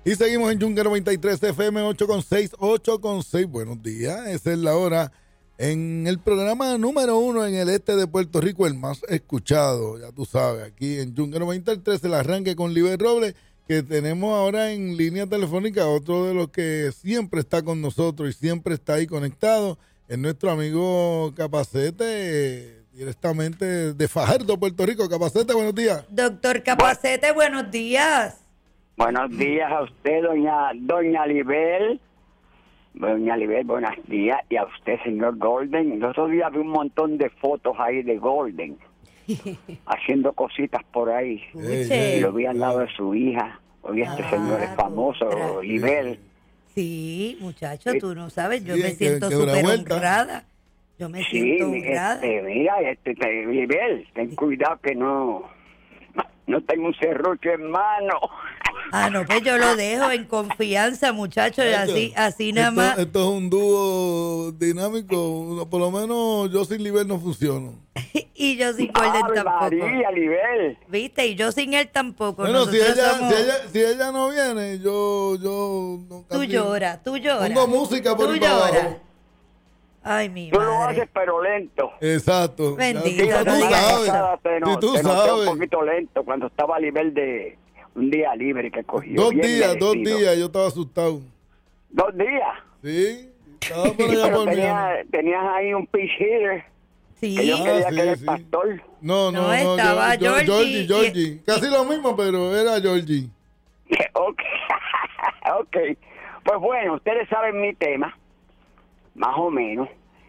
Y seguimos en Yunque 93 FM 8,6. Buenos días, esa es la hora en el programa número 1 en el este de Puerto Rico, el más escuchado, ya tú sabes, aquí en Yunque 93, el arranque con Liber Robles, que tenemos ahora en línea telefónica, otro de los que siempre está con nosotros y siempre está ahí conectado, es nuestro amigo Capacete, directamente de Fajardo, Puerto Rico. Capacete, buenos días. Doctor Capacete, buenos días. Buenos días a usted, doña Libel. Doña Libel, buenos días. Y a usted, señor Golden. El otro día vi un montón de fotos ahí de Golden, haciendo cositas por ahí. Y lo vi al lado de su hija. Oye, este señor es famoso, Libel. Sí, muchacho, tú no sabes, yo Sí, me siento que súper vuelta. honrada. Yo me siento honrada. Mira, Libel, ten cuidado que no tengo un serrucho en mano. Ah, no, pues yo lo dejo en confianza, muchacho, y así nada más. Esto es un dúo dinámico. Por lo menos yo sin Liber no funciono. Y yo sin Golden Ave tampoco. María, Libel. ¿Viste? Y yo sin él tampoco. Bueno, si Nosotros ella no viene, yo no Tú lloras. pongo música por Tú ahí para lloras. abajo. Ay, mi Tú lo madre. haces, pero lento. Exacto. Bendito, Ya, no tú digas sabes. eso. Si tú te noté sabes. un poquito lento cuando estaba a nivel de un día libre que cogió. Dos bien días, merecido. yo estaba asustado. 2 días. Sí, estaba por allá Pero por Miami. tenías ahí un pitch hitter. Sí. Que yo creía sí, que era el sí. pastor. No, estaba Georgie. Casi lo mismo, pero era Georgie. Ok. Ok. Pues bueno, ustedes saben mi tema, más o menos.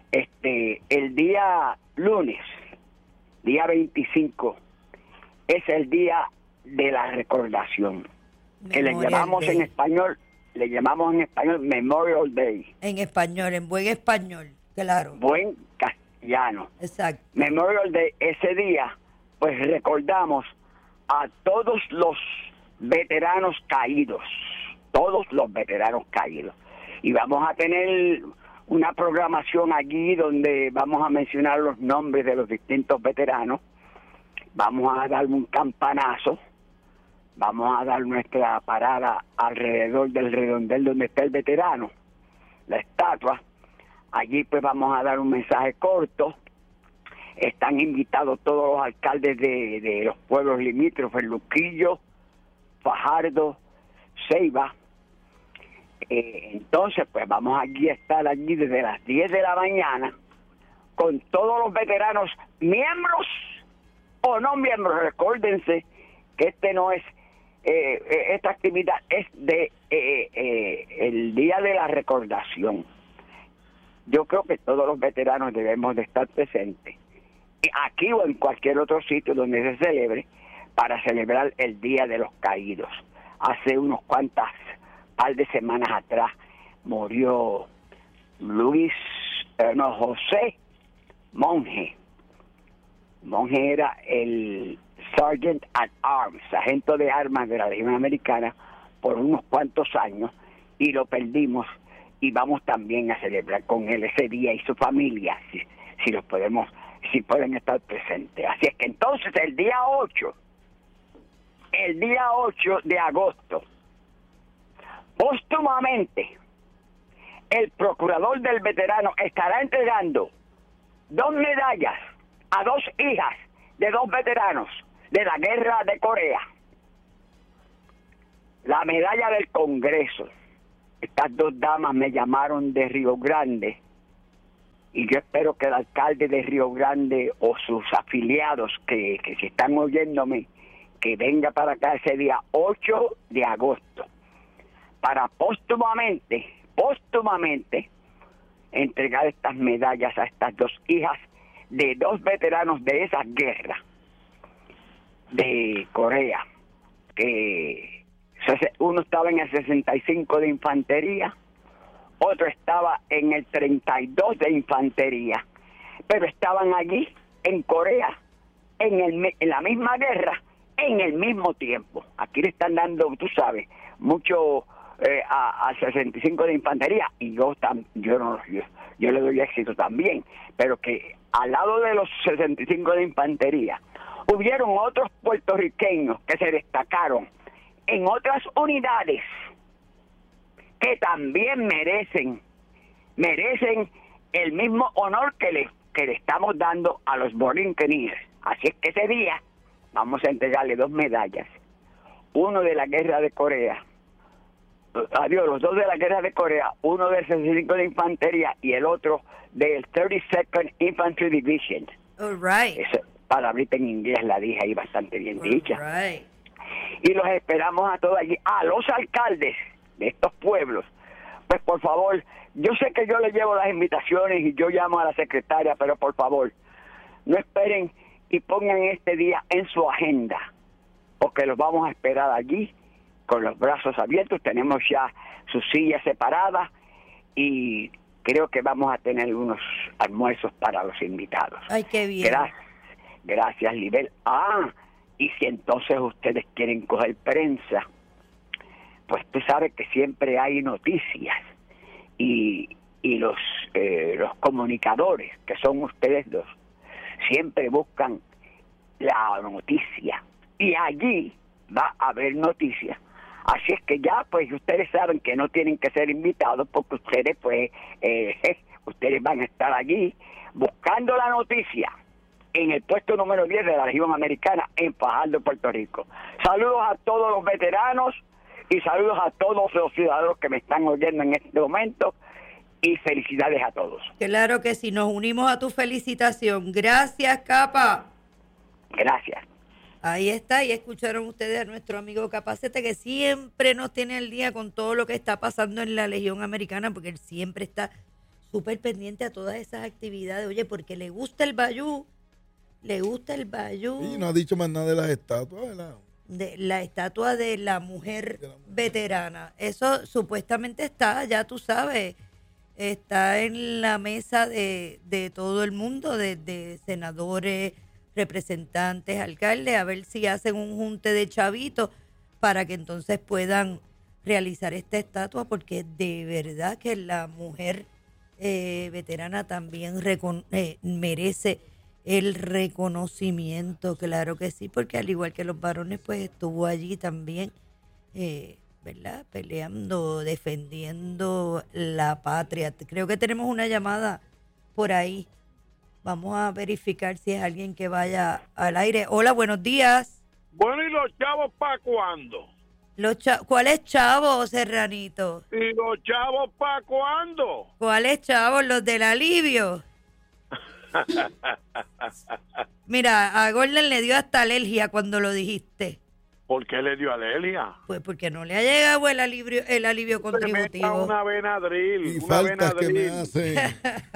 El día lunes, día 25, es el día de la recordación, que le Memorial llamamos Day. le llamamos en español Memorial Day, En español, en buen español, claro. buen castellano. Exacto. Memorial Day, ese día, pues recordamos a todos los veteranos caídos, y vamos a tener una programación allí donde vamos a mencionar los nombres de los distintos veteranos, vamos a dar un campanazo, vamos a dar nuestra parada alrededor del redondel donde está el veterano, la estatua. Allí pues vamos a dar un mensaje corto. Están invitados todos los alcaldes de los pueblos limítrofes, Luquillo, Fajardo, Ceiba. Entonces pues vamos allí a estar allí desde las 10 de la mañana con todos los veteranos, miembros o no miembros. Recuérdense que no es esta actividad es de el día de la recordación. Yo creo que todos los veteranos debemos de estar presentes, aquí o en cualquier otro sitio donde se celebre, para celebrar el Día de los Caídos. Hace unos cuantas par de semanas atrás murió José Monje. Monje era el Sergeant at Arms, sargento de armas de la Legión Americana, por unos cuantos años, y lo perdimos, y vamos también a celebrar con él ese día y su familia, si pueden estar presentes. Así es que entonces el día 8 de agosto, póstumamente, el procurador del veterano estará entregando 2 medallas a 2 hijas de 2 veteranos de la guerra de Corea. La medalla del Congreso. Estas 2 damas me llamaron de Río Grande, y yo espero que el alcalde de Río Grande o sus afiliados que si están oyéndome, que venga para acá ese día 8 de agosto para póstumamente entregar estas medallas a estas 2 hijas de 2 veteranos de esa guerra de Corea, que uno estaba en el 65 de infantería, otro estaba en el 32 de infantería, pero estaban allí en Corea en la misma guerra en el mismo tiempo. Aquí le están dando, tú sabes, mucho al 65 de infantería, y yo le doy éxito también, pero que al lado de los 65 de infantería hubieron otros puertorriqueños que se destacaron en otras unidades que también merecen el mismo honor que le estamos dando a los Borinqueniers. Así es que ese día vamos a entregarle 2 medallas, uno de la guerra de Corea, los 2 de la guerra de Corea, uno del 65 de Infantería y el otro del 32nd Infantry Division. All right. Esa palabrita en inglés la dije ahí bastante bien dicha. All right. Y los esperamos a todos allí, a los alcaldes de estos pueblos. Pues por favor, yo sé que yo les llevo las invitaciones y yo llamo a la secretaria, pero por favor, no esperen y pongan este día en su agenda, porque los vamos a esperar allí con los brazos abiertos. Tenemos ya sus sillas separadas y creo que vamos a tener unos almuerzos para los invitados. Ay, qué bien. Gracias, Libel. Y si entonces ustedes quieren coger prensa, pues tú sabes que siempre hay noticias y los comunicadores, que son ustedes dos, siempre buscan la noticia y allí va a haber noticias. Así es que ya pues ustedes saben que no tienen que ser invitados, porque ustedes pues ustedes van a estar allí buscando la noticia en el puesto número 10 de la región americana en Fajardo, Puerto Rico. Saludos a todos los veteranos y saludos a todos los ciudadanos que me están oyendo en este momento y felicidades a todos. Claro que sí, nos unimos a tu felicitación. Gracias, Capa. Gracias. Ahí está, y escucharon ustedes a nuestro amigo Capacete, que siempre nos tiene al día con todo lo que está pasando en la Legión Americana, porque él siempre está súper pendiente a todas esas actividades. Oye, porque le gusta el bayú. Y no ha dicho más nada de las estatuas, ¿verdad? De la estatua de la mujer veterana. Eso supuestamente está, ya tú sabes, está en la mesa de todo el mundo, de senadores, representantes, alcaldes, a ver si hacen un junte de chavitos para que entonces puedan realizar esta estatua, porque de verdad que la mujer veterana también merece el reconocimiento, claro que sí, porque al igual que los varones, pues estuvo allí también, ¿verdad? Peleando, defendiendo la patria. Creo que tenemos una llamada por ahí. Vamos a verificar si es alguien que vaya al aire. Hola, buenos días. Bueno, ¿y los chavos para cuándo? ¿Cuáles chavos, Serranito? ¿Y los chavos para cuándo? ¿Cuáles chavos? Los del alivio. Mira, a Gordon le dio hasta alergia cuando lo dijiste. ¿Por qué le dio alergia? Pues porque no le ha llegado el alivio contributivo. Una Benadryl. Y una faltas Benadryl. que me hace.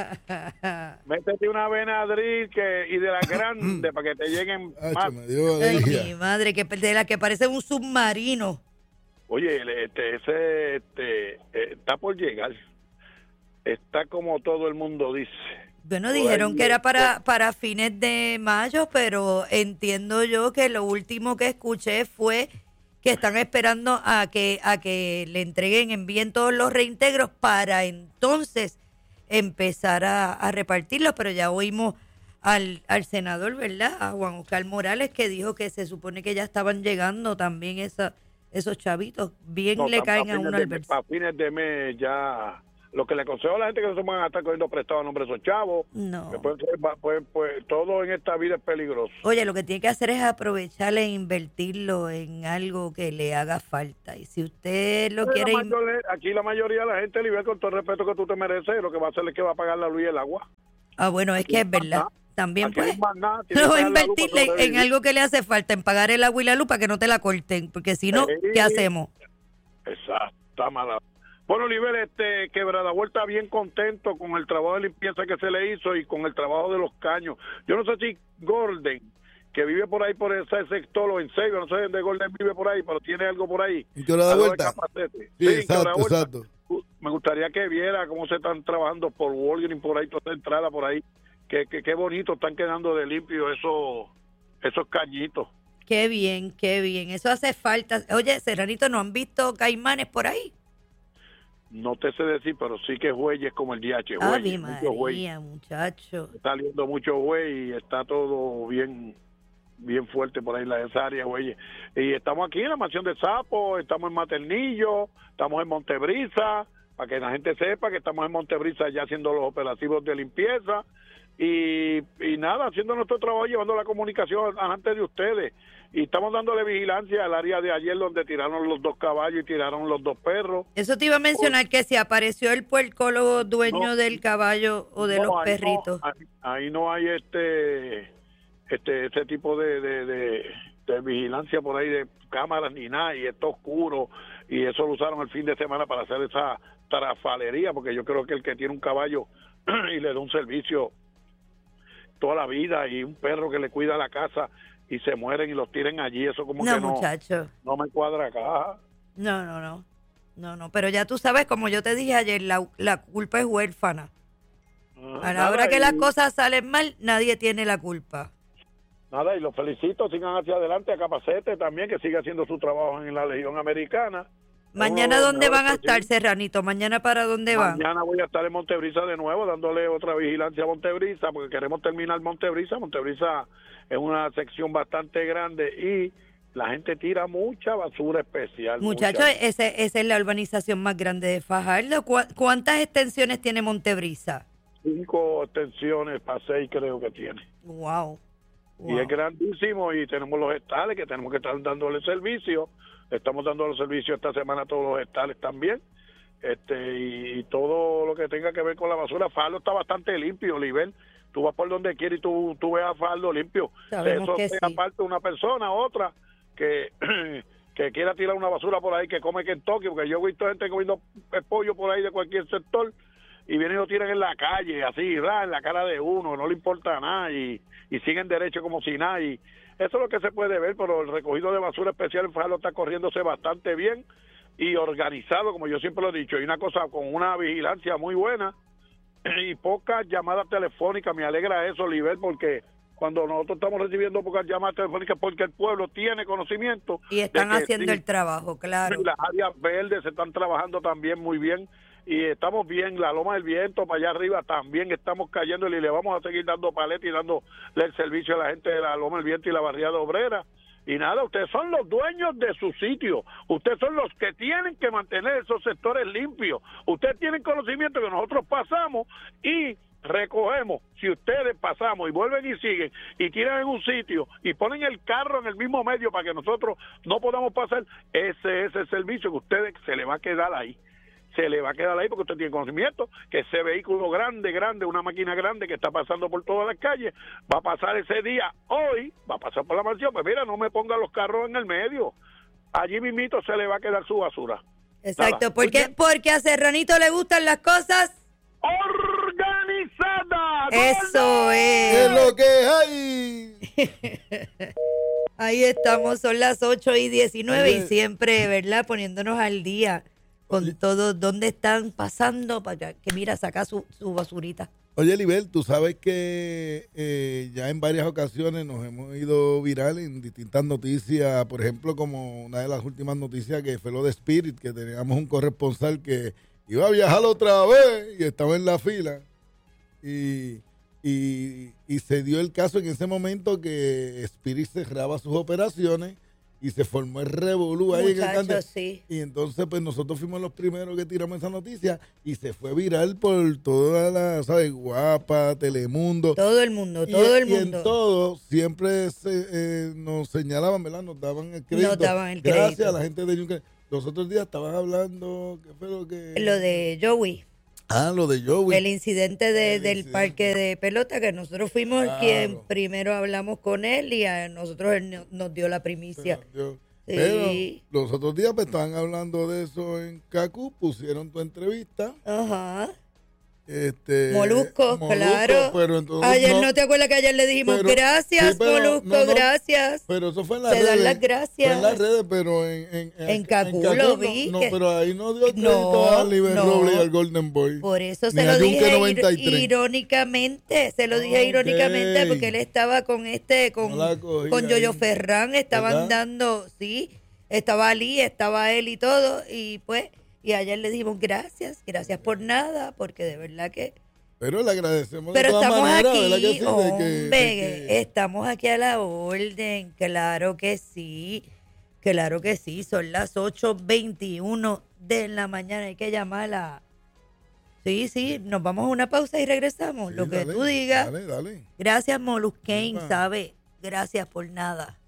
Métete una Benadryl y de la grande para que te lleguen más. Me dio Ay, alergia. mi madre, que de la que parece un submarino. Oye, ese está por llegar. Está como todo el mundo dice. Bueno, dijeron que era para fines de mayo, pero entiendo yo que lo último que escuché fue que están esperando a que le envíen todos los reintegros para entonces empezar a repartirlos. Pero ya oímos al senador, ¿verdad? A Juan Oscar Morales, que dijo que se supone que ya estaban llegando también esos chavitos. Bien no, le caen a uno al verso. Para fines de mes ya. Lo que le aconsejo a la gente que no se van a estar cogiendo prestado a nombre de esos chavos. No. Pues todo en esta vida es peligroso. Oye, lo que tiene que hacer es aprovechar e invertirlo en algo que le haga falta. Y si usted lo quiere... Aquí la mayoría de la gente, Libre, con todo el respeto que tú te mereces, lo que va a hacer es que va a pagar la luz y el agua. Ah, bueno, es aquí que es verdad. Nada. También pues. No invertirle en algo que le hace falta, en pagar el agua y la luz para que no te la corten. Porque si no, ¿qué hacemos? Exacto, está mala. Bueno, Oliver, Quebrada Vuelta bien contento con el trabajo de limpieza que se le hizo y con el trabajo de los caños. Yo no sé si Gordon, que vive por ahí, por ese sector, o en Seiba, no sé dónde Gordon vive por ahí, pero tiene algo por ahí. ¿En Quebrada Vuelta? Sí, exacto. Me gustaría que viera cómo se están trabajando por Walgreens, por ahí, toda esa entrada por ahí. Qué bonito están quedando de limpio esos cañitos. Qué bien, eso hace falta. Oye, Serranito, ¿no han visto caimanes por ahí? No te sé decir, pero sí que jueyes como el DH. Ave María, muchacho. Está saliendo mucho güey y está todo bien bien fuerte por ahí en esa área, güey. Y estamos aquí en la Mansión de Sapo, estamos en Maternillo, estamos en Montebrisa, para que la gente sepa que estamos en Montebrisa ya haciendo los operativos de limpieza y nada, haciendo nuestro trabajo, llevando la comunicación delante de ustedes. Y estamos dándole vigilancia al área de ayer donde tiraron los 2 caballos y tiraron los 2 perros. Eso te iba a mencionar, que si apareció el puercólogo dueño del caballo o de los perritos. Ahí no hay ese tipo de vigilancia por ahí de cámaras ni nada, y está oscuro, y eso lo usaron el fin de semana para hacer esa trafalería, porque yo creo que el que tiene un caballo y le da un servicio toda la vida, y un perro que le cuida la casa y se mueren y los tiren allí, eso como No, que muchacho. no me cuadra acá. No, pero ya tú sabes, como yo te dije ayer, la culpa es huérfana. A la hora que las cosas salen mal, nadie tiene la culpa. Nada, y los felicito, sigan hacia adelante, a Capacete también, que sigue haciendo su trabajo en la Legión Americana. Mañana, ¿dónde van a estar, Serranito? ¿Mañana para dónde van? Mañana voy a estar en Montebrisa de nuevo, dándole otra vigilancia a Montebrisa, porque queremos terminar Montebrisa. Montebrisa es una sección bastante grande y la gente tira mucha basura especial. Muchachos, esa es la urbanización más grande de Fajardo. ¿Cuántas extensiones tiene Montebrisa? 5 extensiones para 6 creo que tiene. Wow. Y es grandísimo, y tenemos los estales que tenemos que estar dándole servicio. Estamos dando los servicios esta semana a todos los estales también. Y todo lo que tenga que ver con la basura. Fajardo está bastante limpio, Oliver. Tú vas por donde quieres y tú ves a Fajardo limpio. Sabemos eso que sea sí. aparte una persona, otra que que quiera tirar una basura por ahí, que come Kentucky, porque yo he visto gente comiendo pollo por ahí de cualquier sector y vienen y lo tiran en la calle, así, en la cara de uno, no le importa nada y siguen derecho como si nada. Y eso es lo que se puede ver, pero el recogido de basura especial en Fajardo está corriéndose bastante bien y organizado, como yo siempre lo he dicho, y una cosa con una vigilancia muy buena y pocas llamadas telefónicas. Me alegra eso, Oliver, porque cuando nosotros estamos recibiendo pocas llamadas telefónicas, porque el pueblo tiene conocimiento. Y están de que haciendo el trabajo, claro. Sí, las áreas verdes se están trabajando también muy bien y estamos bien. La Loma del Viento para allá arriba también estamos cayendo y le vamos a seguir dando paleta y dándole el servicio a la gente de la Loma del Viento y la barriada obrera. Y nada, ustedes son los dueños de su sitio, ustedes son los que tienen que mantener esos sectores limpios, ustedes tienen conocimiento que nosotros pasamos y recogemos. Si ustedes pasamos y vuelven y siguen y tiran en un sitio y ponen el carro en el mismo medio para que nosotros no podamos pasar, ese es el servicio que ustedes se le va a quedar ahí. Se le va a quedar ahí porque usted tiene conocimiento que ese vehículo grande, una máquina grande que está pasando por todas las calles, va a pasar ese día, hoy, va a pasar por la mansión. Pues mira, no me ponga los carros en el medio. Allí mismito se le va a quedar su basura. Exacto, porque a Serranito le gustan las cosas organizadas. Eso ¿Qué es. es lo que hay? Ahí estamos, son las 8:19 y Oye. siempre, ¿verdad? Poniéndonos al día con todo, dónde están pasando para que mira, saca su basurita. Oye, Libel, tú sabes que ya en varias ocasiones nos hemos ido viral en distintas noticias, por ejemplo, como una de las últimas noticias que fue lo de Spirit, que teníamos un corresponsal que iba a viajar otra vez y estaba en la fila. Y se dio el caso en ese momento que Spirit cerraba sus operaciones y se formó el revolú ahí en el Muchachos, cante. sí. Y entonces, pues nosotros fuimos los primeros que tiramos esa noticia y se fue viral por toda la, ¿sabes? Guapa, Telemundo. Todo el mundo, Y en todo siempre nos señalaban, ¿verdad? Nos daban el crédito. Nos daban el Gracias crédito. a la gente de Yunque. Los otros días estaban hablando, ¿qué fue lo que...? Lo de Joey, Lo de Joey. el incidente del incidente. parque de pelota, que nosotros fuimos Claro. quien primero hablamos con él y a nosotros él nos dio la primicia. Pero Sí. los otros días pues, estaban hablando de eso en CACU, pusieron tu entrevista. Ajá. Molusco, Claro. Pero entonces Ayer no te acuerdas que ayer le dijimos pero- gracias, sí, pero Molusco, no, gracias. Pero eso fue en las Se redes. dan las gracias. Fue en las redes, pero en CACU CACU lo vi, No, que- pero ahí no dio crédito No, a Oliver no. Robles y al Golden Boy. Por eso Ni se a lo Yunque dije 93. irónicamente, se lo dije Ok. irónicamente porque él estaba con No la cogí con Yoyo ahí. Ferran, estaban ¿Verdad? dando, sí, estaba Ali, estaba él y todo, y pues, y ayer le dijimos gracias por nada, porque de verdad que Pero le agradecemos Pero de todas estamos maneras, aquí, ¿verdad que sí? De hombre, que- estamos aquí a la orden, claro que sí, son las 8:21 de la mañana, hay que llamarla. Sí, nos vamos a una pausa y regresamos, Sí, lo que dale, tú digas. Dale. Gracias, Molusquein, Epa. ¿sabe? Gracias por nada.